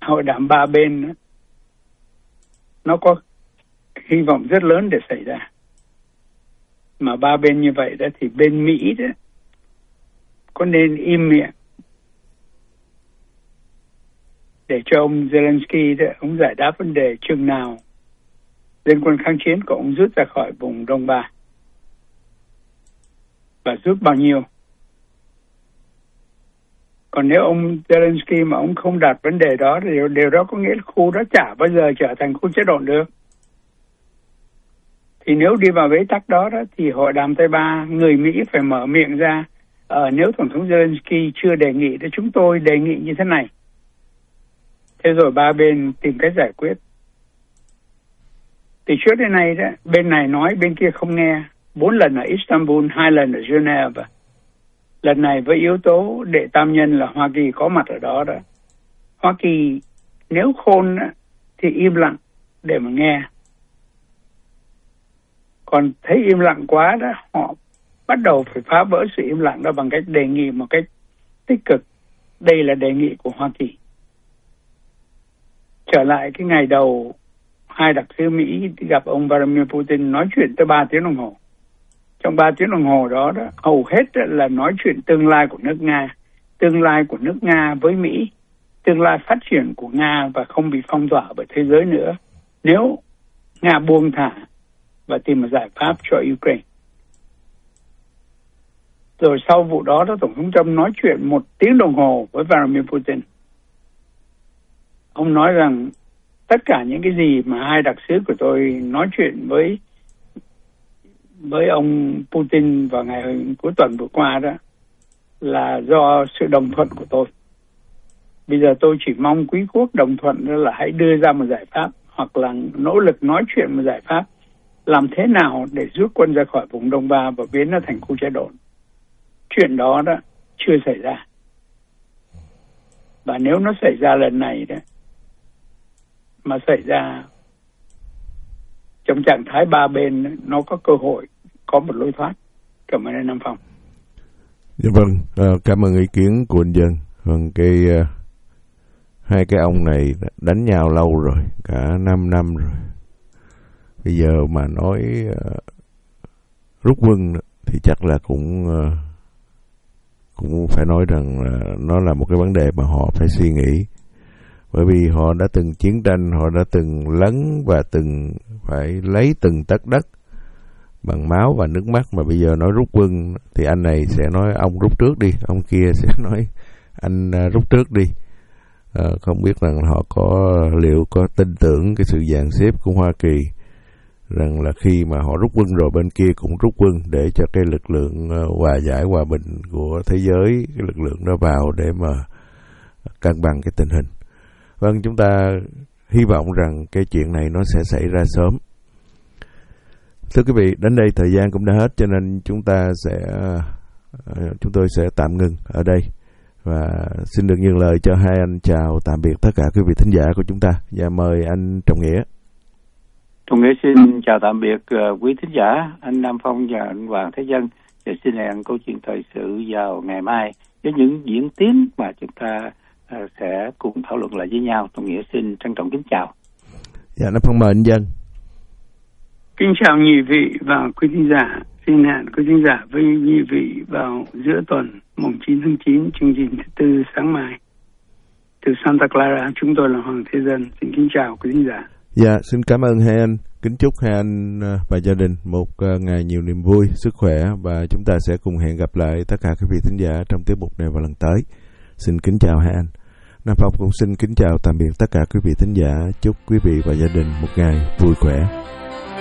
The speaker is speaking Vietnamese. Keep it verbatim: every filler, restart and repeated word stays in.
hội đàm ba bên nó có hy vọng rất lớn để xảy ra. Mà ba bên như vậy đó thì bên Mỹ đó có nên im miệng để cho ông Zelensky đó, ông giải đáp vấn đề chừng nào dân quân kháng chiến của ông rút ra khỏi vùng Donbass và rút bao nhiêu. Còn nếu ông Zelensky mà ông không đặt vấn đề đó thì điều, điều đó có nghĩa là khu đó chả bao giờ trở thành khu chế độ được. Thì nếu đi vào bế tắc đó, đó thì hội đàm Tây Ba, người Mỹ phải mở miệng ra. Ờ, nếu Tổng thống Zelensky chưa đề nghị thì chúng tôi đề nghị như thế này. Thế rồi ba bên tìm cách giải quyết. Từ trước đến nay đó, bên này nói bên kia không nghe. Bốn lần ở Istanbul, hai lần ở Geneva. Lần này với yếu tố đệ tam nhân là Hoa Kỳ có mặt ở đó đó. Hoa Kỳ nếu khôn đó, thì im lặng để mà nghe. Còn thấy im lặng quá đó, họ bắt đầu phải phá vỡ sự im lặng đó bằng cách đề nghị một cách tích cực. Đây là đề nghị của Hoa Kỳ. Trở lại cái ngày đầu, hai đặc sứ Mỹ gặp ông Vladimir Putin nói chuyện tới ba tiếng đồng hồ. Trong ba tiếng đồng hồ đó, đó hầu hết là nói chuyện tương lai của nước Nga, tương lai của nước Nga với Mỹ, tương lai phát triển của Nga và không bị phong tỏa bởi thế giới nữa. Nếu Nga buông thả và tìm một giải pháp cho Ukraine. Rồi sau vụ đó, đó Tổng thống Trump nói chuyện một tiếng đồng hồ với Vladimir Putin. Ông nói rằng tất cả những cái gì mà hai đặc sứ của tôi nói chuyện với với ông Putin vào ngày cuối tuần vừa qua đó là do sự đồng thuận của tôi. Bây giờ tôi chỉ mong quý quốc đồng thuận là hãy đưa ra một giải pháp hoặc là nỗ lực nói chuyện một giải pháp làm thế nào để rút quân ra khỏi vùng Đông Ba và biến nó thành khu chế độ. Chuyện đó đó chưa xảy ra. Và nếu nó xảy ra lần này đó, mà xảy ra trong trạng thái ba bên, nó có cơ hội có một lối thoát. Cảm ơn anh Nam Phong. Dạ vâng, à, cảm ơn ý kiến của anh Dân. Vâng, cái uh, hai cái ông này đánh nhau lâu rồi, cả năm năm rồi. Bây giờ mà nói uh, rút quân thì chắc là cũng uh, cũng phải nói rằng là nó là một cái vấn đề mà họ phải suy nghĩ. Bởi vì họ đã từng chiến tranh, họ đã từng lấn và từng phải lấy từng tấc đất bằng máu và nước mắt, mà bây giờ nói rút quân thì anh này sẽ nói ông rút trước đi, ông kia sẽ nói anh rút trước đi. À, không biết rằng họ có liệu có tin tưởng cái sự dàn xếp của Hoa Kỳ rằng là khi mà họ rút quân rồi bên kia cũng rút quân để cho cái lực lượng hòa giải hòa bình của thế giới, cái lực lượng đó vào để mà cân bằng cái tình hình. Vâng, chúng ta hy vọng rằng cái chuyện này nó sẽ xảy ra sớm. Thưa quý vị, đến đây thời gian cũng đã hết, cho nên chúng ta sẽ chúng tôi sẽ tạm ngừng ở đây và xin được nhường lời cho hai anh chào tạm biệt tất cả quý vị thính giả của chúng ta. Và mời anh Trọng Nghĩa. Trọng Nghĩa xin chào tạm biệt uh, quý thính giả, anh Nam Phong và anh Hoàng Thế Dân, và xin hẹn câu chuyện thời sự vào ngày mai với những diễn tiến mà chúng ta uh, sẽ cùng thảo luận lại với nhau. Trọng Nghĩa xin trân trọng kính chào. Dạ, Nam Phong mời anh Dân. Kính chào nhị vị và quý thính giả. Xin hẹn quý thính giả với nhị vị vào giữa tuần mùng chín tháng chín, chương trình thứ tư sáng mai. Từ Santa Clara, chúng tôi là Hoàng Thế Dân. Xin kính chào quý thính giả. Dạ, xin cảm ơn hai anh. Kính chúc hai anh và gia đình một ngày nhiều niềm vui, sức khỏe, và chúng ta sẽ cùng hẹn gặp lại tất cả quý vị thính giả trong tiết mục này vào lần tới. Xin kính chào hai anh. Nam Phong cũng xin kính chào tạm biệt tất cả quý vị thính giả. Chúc quý vị và gia đình một ngày vui khỏe.